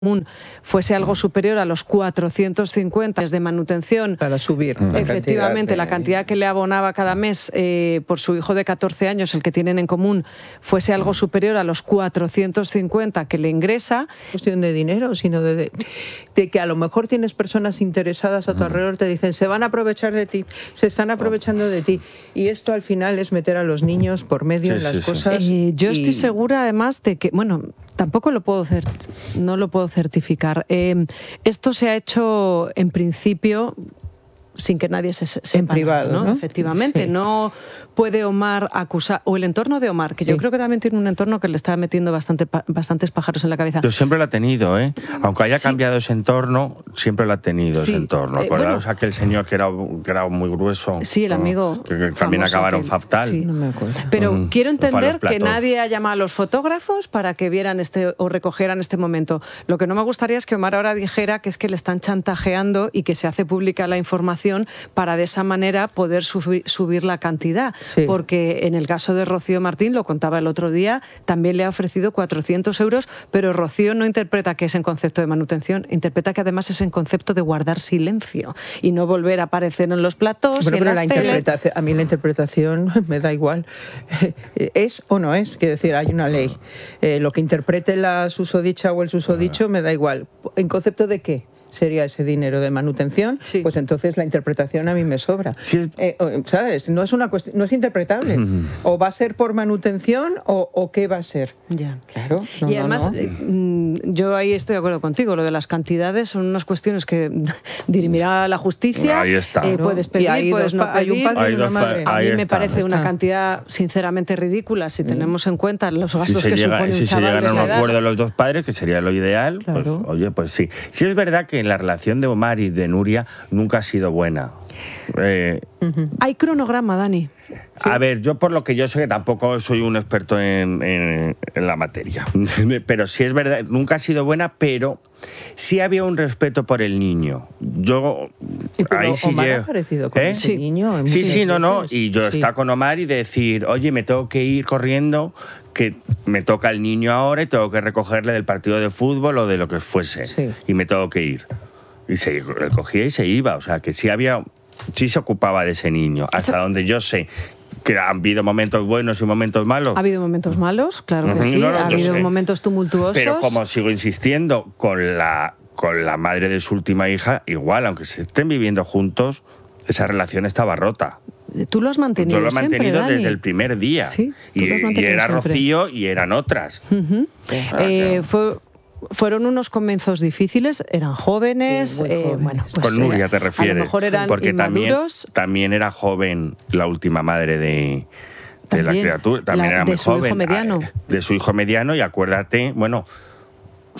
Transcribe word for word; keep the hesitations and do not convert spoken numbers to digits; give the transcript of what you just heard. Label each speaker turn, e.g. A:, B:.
A: común fuese algo superior a los cuatrocientos cincuenta de manutención,
B: para subir
A: efectivamente
B: la cantidad, de...
A: la cantidad que le abonaba cada mes eh, por su hijo de catorce años, el que tienen en común, fuese algo superior a los cuatrocientos cincuenta que le ingresa.
B: No es cuestión de dinero, sino de, de, de que a lo mejor tienes personas interesadas a tu alrededor, te dicen, se van a aprovechar de ti, se están aprovechando de ti, y esto al final es meter a los niños por medio
C: sí,
B: en las
C: sí,
B: cosas.
A: Sí. Eh, yo
B: y...
A: estoy segura además de que, bueno, tampoco lo puedo hacer, no lo puedo certificar. Eh, esto se ha hecho en principio sin que nadie se sepa.
B: En privado,
A: ¿no?
B: ¿no?
A: Efectivamente,
B: sí.
A: no puede Omar acusar, o el entorno de Omar, que sí. yo creo que también tiene un entorno que le está metiendo bastante, bastantes pájaros en la cabeza.
C: Yo siempre lo ha tenido, ¿eh? Aunque haya
A: sí.
C: cambiado ese entorno, siempre lo ha tenido
A: sí.
C: ese entorno.
A: Eh,
C: Acordaos
A: bueno,
C: aquel señor que era, que era muy grueso.
A: Sí, el amigo.
C: ¿no? Que, que también acabaron fatal.
A: Sí.
B: No me acuerdo.
A: Pero
C: mm,
A: quiero entender que nadie ha llamado a los fotógrafos para que vieran este o recogieran este momento. Lo que no me gustaría es que Omar ahora dijera que es que le están chantajeando y que se hace pública la información para de esa manera poder subir, subir la cantidad. Sí. Porque en el caso de Rocío Martín, lo contaba el otro día, también le ha ofrecido cuatrocientos euros, pero Rocío no interpreta que es en concepto de manutención, interpreta que además es en concepto de guardar silencio y no volver a aparecer en los platós.
B: Bueno,
A: y en
B: pero
A: las
B: la
A: teles.
B: interpretación, a mí la interpretación me da igual. ¿Es o no es? Quiero decir, hay una ley. Eh, lo que interprete la susodicha o el susodicho me da igual. ¿En concepto de qué sería ese dinero de manutención? Sí. Pues entonces la interpretación a mí me sobra. Sí. Eh, ¿Sabes? No es una cuestión, no es interpretable. Uh-huh. O va a ser por manutención o, o qué va a ser.
A: Ya.
B: Claro. No,
A: y además,
B: no, no.
A: Eh, yo ahí estoy de acuerdo contigo. Lo de las cantidades son unas cuestiones que dirimirá la justicia.
C: Ahí está.
A: Eh, puedes pedir, puedes no pedir.
B: Hay un padre y una madre.
A: A mí me
C: está,
A: parece una
B: está.
A: cantidad sinceramente ridícula si tenemos en cuenta los gastos
C: si
A: que
C: llega,
A: supone
C: si
A: un chaval
C: se llegan a un acuerdo
A: edad.
C: los dos padres, que sería lo ideal, claro. Pues oye, pues sí. Sí es verdad que en la relación de Omar y de Nuria nunca ha sido buena. Eh,
A: uh-huh. Hay cronograma, Dani.
C: Sí. A ver, yo por lo que yo sé, que tampoco soy un experto en, en, en la materia, pero sí es verdad, nunca ha sido buena, pero sí había un respeto por el niño. Yo
B: y pero
C: ahí sí
B: Omar
C: llego,
B: ha aparecido con
C: ¿eh?
B: ese
A: sí.
B: niño. En
C: sí, sí, no, no,
B: veces.
C: y yo
B: sí.
C: estar con Omar y decir, oye, me tengo que ir corriendo, que me toca el niño ahora y tengo que recogerle del partido de fútbol o de lo que fuese, sí. y me tengo que ir. Y se él cogía y se iba, o sea, que sí había, sí se ocupaba de ese niño, hasta Eso... donde yo sé. Que han habido momentos buenos y momentos malos.
A: Ha habido momentos malos, claro que sí. No, no, ha habido sé. momentos tumultuosos.
C: Pero como sigo insistiendo, con la, con la madre de su última hija, igual, aunque se estén viviendo juntos, esa relación estaba rota.
A: Tú lo has mantenido
C: Yo lo he mantenido
A: siempre,
C: desde
A: Dani.
C: el primer día.
A: Sí,
C: y, y era
A: siempre.
C: Rocío y eran otras.
A: Uh-huh. ah, eh, fue... Fueron unos comienzos difíciles, eran jóvenes,
B: sí,
A: eh,
B: jóvenes.
A: bueno, pues
C: con Nuria te refieres,
A: a lo mejor eran
C: porque
A: inmaduros.
C: También, también era joven la última madre de, de la criatura, también
A: la,
C: era
A: de
C: muy
A: su
C: joven,
A: hijo mediano.
C: de su hijo mediano, y acuérdate, bueno,